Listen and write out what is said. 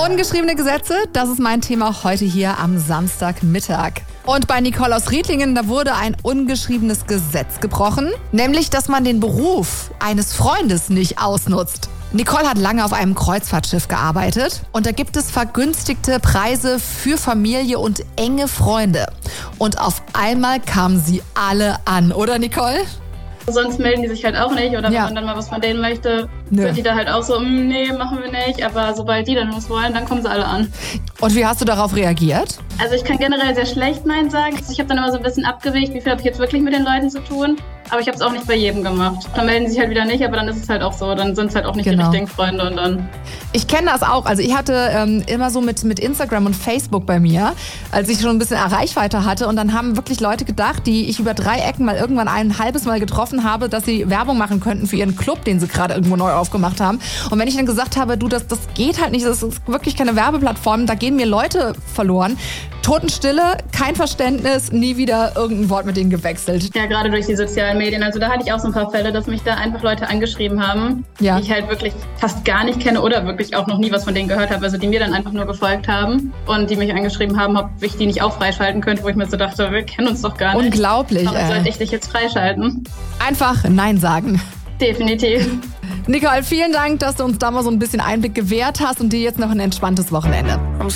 Ungeschriebene Gesetze, das ist mein Thema heute hier am Samstagmittag. Und bei Nicole aus Riedlingen, da wurde ein ungeschriebenes Gesetz gebrochen, nämlich, dass man den Beruf eines Freundes nicht ausnutzt. Nicole hat lange auf einem Kreuzfahrtschiff gearbeitet und da gibt es vergünstigte Preise für Familie und enge Freunde. Und auf einmal kamen sie alle an, oder Nicole? Sonst melden die sich halt auch nicht oder wenn man dann mal was von denen möchte, sind die da halt auch so, nee, machen wir nicht. Aber sobald die dann was wollen, dann kommen sie alle an. Und wie hast du darauf reagiert? Also ich kann generell sehr schlecht Nein sagen. Ich habe dann immer so ein bisschen abgewegt, wie viel habe ich jetzt wirklich mit den Leuten zu tun. Aber ich habe es auch nicht bei jedem gemacht. Dann melden sie sich halt wieder nicht, aber dann ist es halt auch so. Dann sind es halt auch nicht die richtigen Freunde und dann... Ich kenne das auch. Also ich hatte immer so mit Instagram und Facebook bei mir, als ich schon ein bisschen Reichweite hatte. Und dann haben wirklich Leute gedacht, die ich über 3 Ecken mal irgendwann ein halbes Mal getroffen habe, dass sie Werbung machen könnten für ihren Club, den sie gerade irgendwo neu aufgemacht haben. Und wenn ich dann gesagt habe, du, das geht halt nicht, das ist wirklich keine Werbeplattform, da gehen mir Leute verloren. Totenstille, kein Verständnis, nie wieder irgendein Wort mit denen gewechselt. Ja, gerade durch die sozialen Medien. Also da hatte ich auch so ein paar Fälle, dass mich da einfach Leute angeschrieben haben, die ich halt wirklich fast gar nicht kenne oder wirklich auch noch nie was von denen gehört habe. Also die mir dann einfach nur gefolgt haben und die mich angeschrieben haben, ob ich die nicht auch freischalten könnte, wo ich mir so dachte, wir kennen uns doch gar nicht. Unglaublich, Warum sollte ich dich jetzt freischalten? Einfach Nein sagen. Definitiv. Nicole, vielen Dank, dass du uns da mal so ein bisschen Einblick gewährt hast und dir jetzt noch ein entspanntes Wochenende.